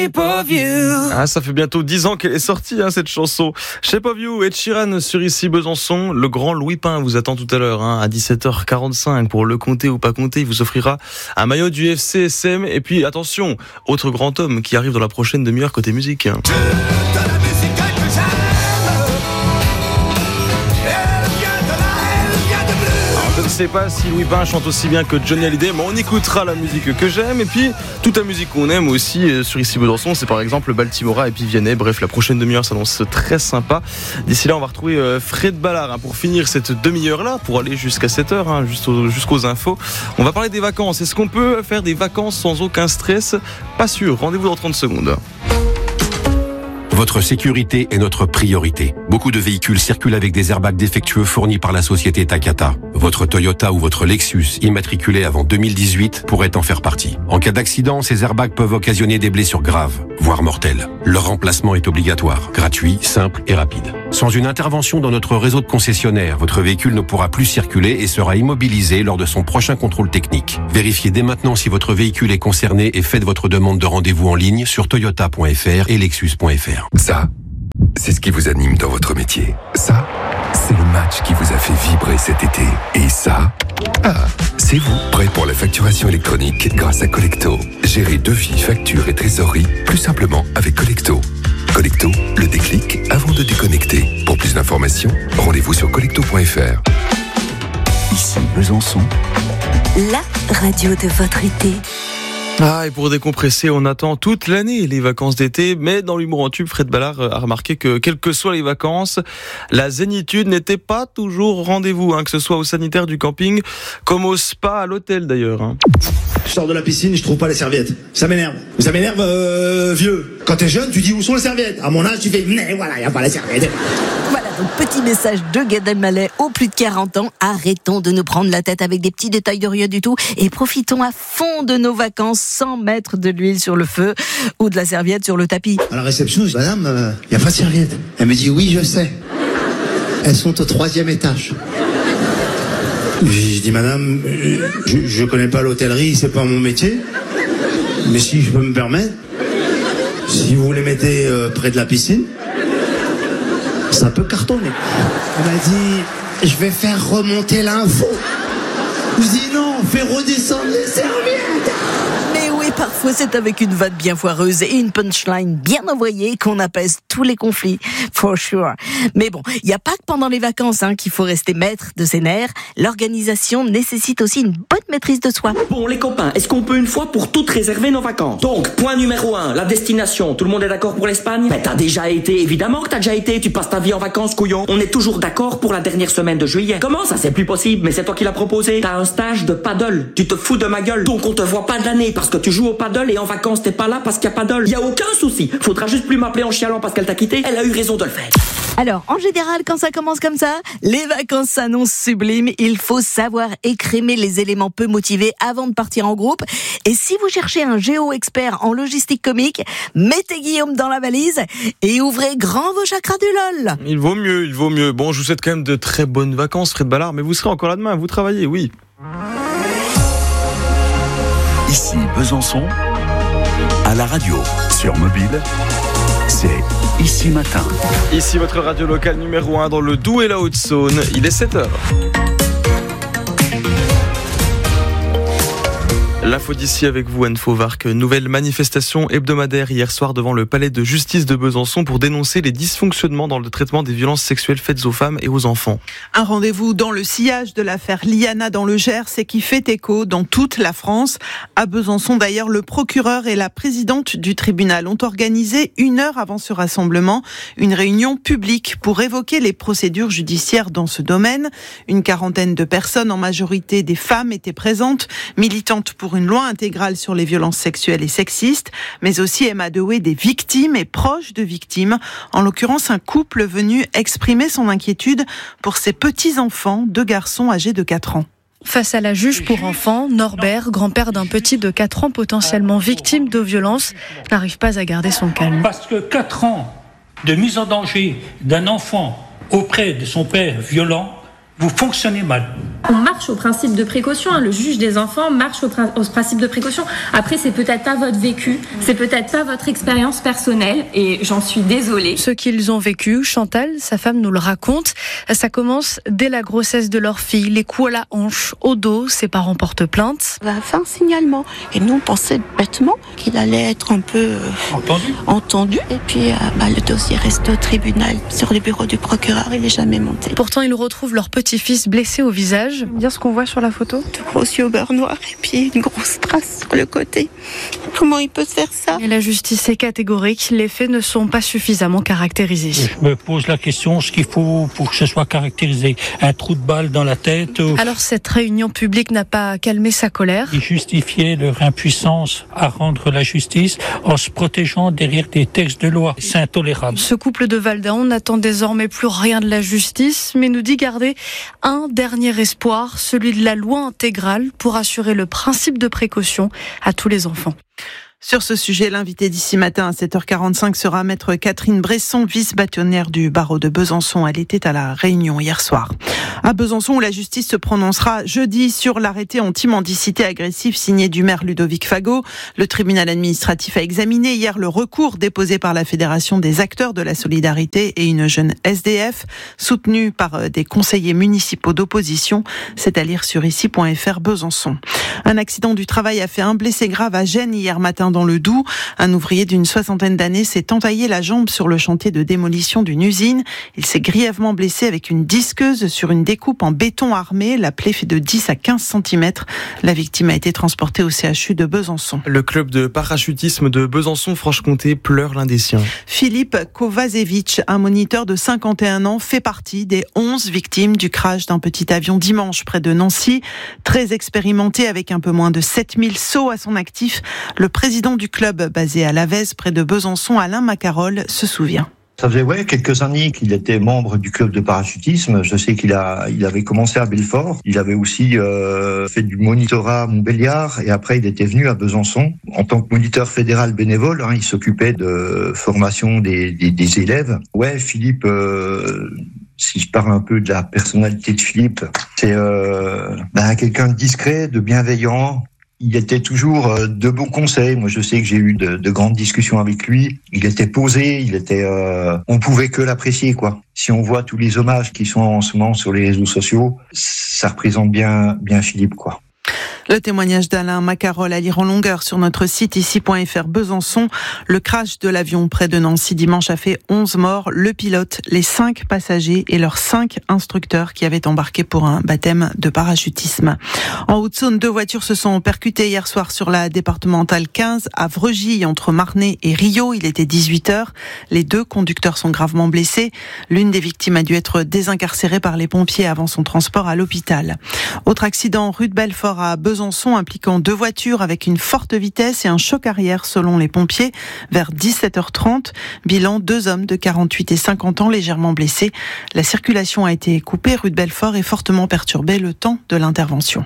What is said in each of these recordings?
Ah, ça fait bientôt 10 ans qu'elle est sortie, cette chanson. Shape of You, Ed Sheeran sur Ici Besançon. Le grand Louis Pain vous attend tout à l'heure, à 17h45 pour le compter ou pas compter. Il vous offrira un maillot du FC SM. Et puis, attention, autre grand homme qui arrive dans la prochaine demi-heure côté musique. Je ne sais pas si Louis Pain chante aussi bien que Johnny Hallyday, mais on écoutera la musique que j'aime. Et puis, toute la musique qu'on aime aussi sur Ici Besançon, c'est par exemple Baltimora et puis Vianney. Bref, la prochaine demi-heure s'annonce très sympa. D'ici là, on va retrouver Fred Ballard pour finir cette demi-heure-là, pour aller jusqu'à 7h, jusqu'aux infos. On va parler des vacances. Est-ce qu'on peut faire des vacances sans aucun stress ? Pas sûr. Rendez-vous dans 30 secondes. Votre sécurité est notre priorité. Beaucoup de véhicules circulent avec des airbags défectueux fournis par la société Takata. Votre Toyota ou votre Lexus, immatriculé avant 2018, pourrait en faire partie. En cas d'accident, ces airbags peuvent occasionner des blessures graves, voire mortelles. Leur remplacement est obligatoire, gratuit, simple et rapide. Sans une intervention dans notre réseau de concessionnaires, votre véhicule ne pourra plus circuler et sera immobilisé lors de son prochain contrôle technique. Vérifiez dès maintenant si votre véhicule est concerné et faites votre demande de rendez-vous en ligne sur toyota.fr et lexus.fr. Ça, c'est ce qui vous anime dans votre métier. Ça, c'est le match qui vous a fait vibrer cet été. Et ça, c'est vous, prêt pour la facturation électronique grâce à Collecto. Gérez devis, factures et trésorerie plus simplement avec Collecto. Collecto, le déclic avant de déconnecter. Pour plus d'informations, rendez-vous sur collecto.fr. Ici Besançon, la radio de votre été. Et pour décompresser, on attend toute l'année les vacances d'été, mais dans l'humour en tube, Fred Ballard a remarqué que quelles que soient les vacances, la zénitude n'était pas toujours au rendez-vous, que ce soit au sanitaire du camping, comme au spa, à l'hôtel d'ailleurs. Je sors de la piscine, je trouve pas les serviettes. Ça m'énerve. Ça m'énerve, vieux. Quand t'es jeune, tu dis où sont les serviettes. À mon âge, tu fais, mais voilà, y a pas les serviettes. Voilà, donc petit message de Gad Elmaleh aux plus de 40 ans. Arrêtons de nous prendre la tête avec des petits détails de rien du tout et profitons à fond de nos vacances sans mettre de l'huile sur le feu ou de la serviette sur le tapis. À la réception, je dis, madame, y a pas de serviettes. Elle me dit, oui, je sais. Elles sont au 3e étage. Je dis, madame, je connais pas l'hôtellerie, c'est pas mon métier. Mais si je peux me permettre, si vous les mettez près de la piscine, ça peut cartonner. Elle m'a dit, je vais faire remonter l'info. Je dis, non, fais redescendre les serviettes. Mais oui, parfois c'est avec une vanne bien foireuse et une punchline bien envoyée qu'on apaise tous les conflits, for sure. Mais bon, il n'y a pas que pendant les vacances qu'il faut rester maître de ses nerfs. L'organisation nécessite aussi une bonne maîtrise de soi. Bon les copains, est-ce qu'on peut une fois pour toutes réserver nos vacances ? Donc, point numéro 1, la destination. Tout le monde est d'accord pour l'Espagne ? Mais t'as déjà été, évidemment que t'as déjà été. Tu passes ta vie en vacances, couillon. On est toujours d'accord pour la dernière semaine de juillet. Comment ça, c'est plus possible ? Mais c'est toi qui l'as proposé. T'as un stage de paddle. Tu te fous de ma gueule. Donc on te voit pas de l'année parce que tu joues au paddle et en vacances t'es pas là parce qu'il y a paddle. Y a aucun souci. Faudra juste plus m'appeler en chialant parce qu'elle t'a quitté. Elle a eu raison de le faire. Alors, en général, quand ça commence comme ça, les vacances s'annoncent sublimes. Il faut savoir écrémer les éléments peu motivés avant de partir en groupe. Et si vous cherchez un géo-expert en logistique comique, mettez Guillaume dans la valise et ouvrez grand vos chakras du LOL. Il vaut mieux. Bon, je vous souhaite quand même de très bonnes vacances, Fred Ballard, mais vous serez encore là demain, vous travaillez, oui. Ici Besançon, à la radio, sur mobile, c'est Ici Matin. Ici votre radio locale numéro 1 dans le Doubs et la Haute-Saône, il est 7h. L'info d'ici avec vous, Anne Fauvarc. Nouvelle manifestation hebdomadaire hier soir devant le palais de justice de Besançon pour dénoncer les dysfonctionnements dans le traitement des violences sexuelles faites aux femmes et aux enfants. Un rendez-vous dans le sillage de l'affaire Liana dans le Gers et qui fait écho dans toute la France. À Besançon d'ailleurs, le procureur et la présidente du tribunal ont organisé 1 heure avant ce rassemblement une réunion publique pour évoquer les procédures judiciaires dans ce domaine. Une quarantaine de personnes, en majorité des femmes, étaient présentes, militantes pour une loi intégrale sur les violences sexuelles et sexistes, mais aussi émadouées des victimes et proches de victimes. En l'occurrence, un couple venu exprimer son inquiétude pour ses petits-enfants, 2 garçons âgés de 4 ans. Face à la juge pour enfants, Norbert, grand-père d'un petit de 4 ans potentiellement victime de violences, n'arrive pas à garder son calme. Parce que 4 ans de mise en danger d'un enfant auprès de son père violent vous fonctionnez mal. On marche au principe de précaution, le juge des enfants marche au principe de précaution. Après, c'est peut-être pas votre vécu, c'est peut-être pas votre expérience personnelle, et j'en suis désolée. Ce qu'ils ont vécu, Chantal, sa femme, nous le raconte. Ça commence dès la grossesse de leur fille, les coups à la hanche, au dos, ses parents portent plainte. On a fait un signalement, et nous on pensait bêtement qu'il allait être un peu entendu. Et puis le dossier reste au tribunal, sur le bureau du procureur, il n'est jamais monté. Pourtant, ils retrouvent leur petit-fils blessé au visage. Dire ce qu'on voit sur la photo. De gros yeux au beurre noir et puis une grosse trace sur le côté. Comment il peut se faire ça ? Et la justice est catégorique, les faits ne sont pas suffisamment caractérisés. Je me pose la question, ce qu'il faut pour que ce soit caractérisé. Un trou de balle dans la tête. Alors cette réunion publique n'a pas calmé sa colère. Ils justifiaient leur impuissance à rendre la justice en se protégeant derrière des textes de loi. C'est intolérable. Ce couple de Val-d'Aon n'attend désormais plus rien de la justice, mais nous dit garder un dernier espoir, celui de la loi intégrale pour assurer le principe de précaution à tous les enfants. Sur ce sujet, l'invité d'ici matin à 7h45 sera maître Catherine Bresson, vice-bâtonnière du barreau de Besançon. Elle était à la Réunion hier soir. À Besançon, où la justice se prononcera jeudi sur l'arrêté anti-mendicité agressive signé du maire Ludovic Fagot. Le tribunal administratif a examiné hier le recours déposé par la Fédération des acteurs de la solidarité et une jeune SDF, soutenue par des conseillers municipaux d'opposition. C'est à lire sur ici.fr Besançon. Un accident du travail a fait un blessé grave à Gênes hier matin dans le Doubs. Un ouvrier d'une 60aine d'années s'est entaillé la jambe sur le chantier de démolition d'une usine. Il s'est grièvement blessé avec une disqueuse sur une découpe en béton armé. La plaie fait de 10 à 15 cm. La victime a été transportée au CHU de Besançon. Le club de parachutisme de Besançon-Franche-Comté pleure l'un des siens. Philippe Kovacevic, un moniteur de 51 ans, fait partie des 11 victimes du crash d'un petit avion dimanche près de Nancy. Très expérimenté avec un peu moins de 7000 sauts à son actif, le président du club basé à Lavez, près de Besançon, Alain Macarol, se souvient. Ça faisait quelques années qu'il était membre du club de parachutisme. Je sais qu'il avait commencé à Belfort. Il avait aussi fait du monitorat à Montbéliard et après il était venu à Besançon en tant que moniteur fédéral bénévole. Il s'occupait de formation des élèves. Philippe. Si je parle un peu de la personnalité de Philippe, c'est quelqu'un de discret, de bienveillant. Il était toujours de bons conseils. Moi, je sais que j'ai eu de grandes discussions avec lui. Il était posé, on pouvait que l'apprécier, quoi. Si on voit tous les hommages qui sont en ce moment sur les réseaux sociaux, ça représente bien Philippe, quoi. Le témoignage d'Alain Macarol à lire en longueur sur notre site ici.fr Besançon. Le crash de l'avion près de Nancy dimanche a fait 11 morts. Le pilote, les 5 passagers et leurs 5 instructeurs qui avaient embarqué pour un baptême de parachutisme. En Haute-Saône, 2 voitures se sont percutées hier soir sur la départementale 15 à Vreugy entre Marnay et Rio. Il était 18h. Les 2 conducteurs sont gravement blessés. L'une des victimes a dû être désincarcérée par les pompiers avant son transport à l'hôpital. Autre accident rue de Belfort à Besançon impliquant 2 voitures avec une forte vitesse et un choc arrière selon les pompiers vers 17h30. Bilan 2 hommes de 48 et 50 ans légèrement blessés. La circulation a été coupée. Rue de Belfort est fortement perturbée le temps de l'intervention.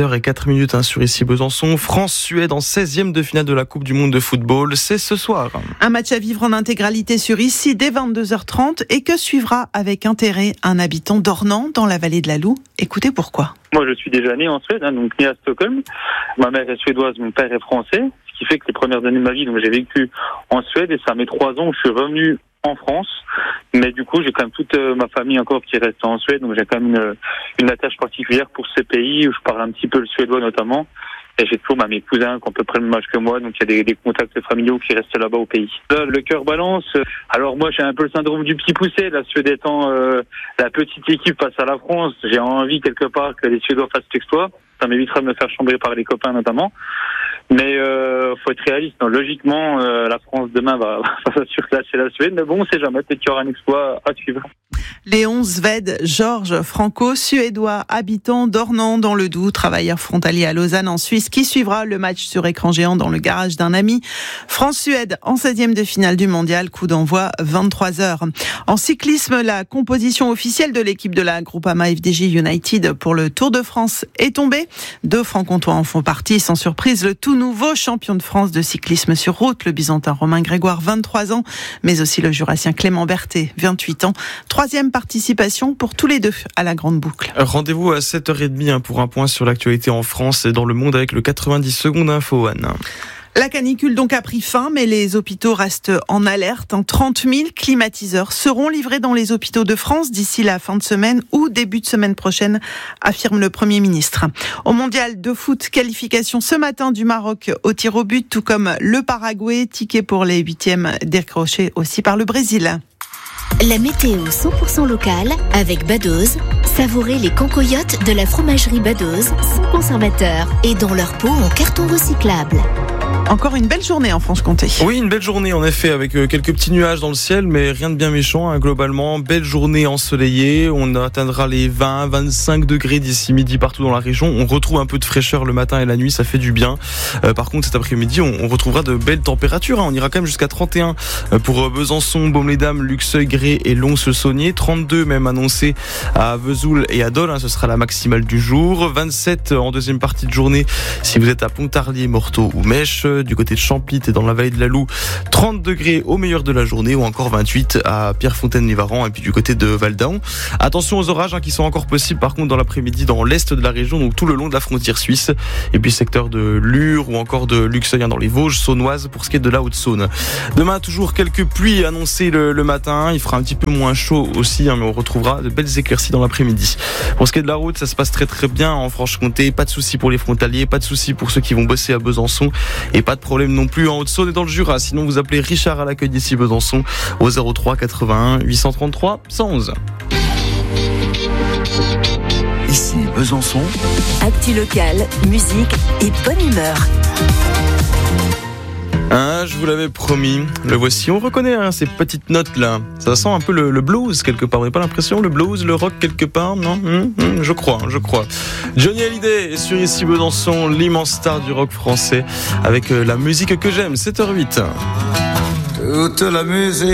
7h04 sur ici Besançon. France-Suède en 16e de finale de la Coupe du Monde de football. C'est ce soir. Un match à vivre en intégralité sur ici dès 22h30 et que suivra avec intérêt un habitant d'Ornans dans la vallée de la Loue. Écoutez pourquoi. Moi, je suis déjà né en Suède, donc né à Stockholm. Ma mère est suédoise, mon père est français, ce qui fait que les premières années de ma vie, donc j'ai vécu en Suède et ça met 3 ans où je suis revenu en France. Mais du coup, j'ai quand même toute ma famille encore qui reste en Suède, donc j'ai quand même une attache particulière pour ces pays où je parle un petit peu le suédois notamment. Et j'ai toujours mes cousins qui ont à peu près le même âge que moi, donc il y a des contacts familiaux qui restent là-bas au pays. Là, le cœur balance. Alors moi, j'ai un peu le syndrome du petit poussé. La Suède étant la petite équipe face à la France, j'ai envie quelque part que les Suédois fassent l'exploit. Ça m'évitera de me faire chambrer par les copains notamment. Mais faut être réaliste. Non, logiquement, la France demain va surclasser la Suède. Mais bon, on sait jamais. Peut-être qu'il y aura un exploit à suivre. Léon Sved, Georges franco-suédois, habitant d'Ornans dans le Doubs, travailleur frontalier à Lausanne en Suisse, qui suivra le match sur écran géant dans le garage d'un ami. France-Suède en 16e de finale du mondial, coup d'envoi 23h. En cyclisme, la composition officielle de l'équipe de la Groupama FDJ United pour le Tour de France est tombée. 2 francs-comtois en font partie. Sans surprise, le tout nouveau champion de France de cyclisme sur route, le Byzantin Romain Grégoire, 23 ans, mais aussi le Jurassien Clément Berthet, 28 ans. 3 3e participation pour tous les deux à la Grande Boucle. Rendez-vous à 7h30 pour un point sur l'actualité en France et dans le monde avec le 90 secondes info, Anne. La canicule donc a pris fin, mais les hôpitaux restent en alerte. 30 000 climatiseurs seront livrés dans les hôpitaux de France d'ici la fin de semaine ou début de semaine prochaine, affirme le Premier ministre. Au mondial de foot, qualification ce matin du Maroc au tir au but, tout comme le Paraguay, ticket pour les 8e décroché aussi par le Brésil. La météo 100% locale avec Badoz. Savourez les cancoyotes de la fromagerie Badoz, sans conservateur et dans leur pot en carton recyclable. Encore une belle journée en Franche-Comté. Oui, une belle journée en effet, avec quelques petits nuages dans le ciel, mais rien de bien méchant, globalement. Belle journée ensoleillée, on atteindra les 20-25 degrés d'ici midi partout dans la région. On retrouve un peu de fraîcheur le matin et la nuit, ça fait du bien. Par contre, cet après-midi, on retrouvera de belles températures. On ira quand même jusqu'à 31 pour Besançon, Baume-les-Dames, Luxeuil, Gré et Lons-le-Saunier. 32 même annoncé à Vesoul et à Dole, ce sera la maximale du jour. 27 en deuxième partie de journée si vous êtes à Pontarlier, Morteau ou Mèche. Du côté de Champlit et dans la vallée de la Loue, 30 degrés au meilleur de la journée, ou encore 28 à Pierrefontaine-les-Varans et puis du côté de Val-d'Aon. Attention aux orages qui sont encore possibles par contre dans l'après-midi dans l'est de la région, donc tout le long de la frontière suisse, et puis secteur de Lure ou encore de Luxeuil dans les Vosges saunoises pour ce qui est de la Haute-Saône. Demain, toujours quelques pluies annoncées le matin, il fera un petit peu moins chaud aussi, mais on retrouvera de belles éclaircies dans l'après-midi. Pour ce qui est de la route, ça se passe très très bien en Franche-Comté, pas de soucis pour les frontaliers, pas de soucis pour ceux qui vont bosser à Besançon, et pas de problème non plus en Haute-Saône et dans le Jura. Sinon, vous appelez Richard à l'accueil d'ici Besançon au 03 81 833 111. Ici Besançon. Actu locale, musique et bonne humeur. Je vous l'avais promis, le voici. On reconnaît ces petites notes là. Ça sent un peu le blues quelque part. Vous n'avez pas l'impression, le blues, le rock quelque part? Non, je crois. Johnny Hallyday est sur Ici Besançon, l'immense star du rock français, avec la musique que j'aime. 7h08. Toute la musique